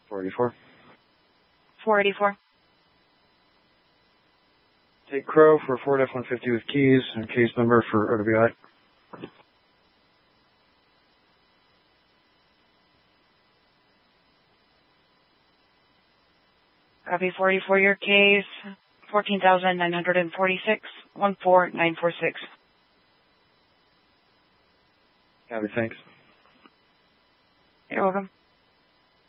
484. 484. Take Crow for Ford F-150 with keys and case number for OWI. Copy 484, your case, 14,946, 14946. Copy, thanks. You're welcome.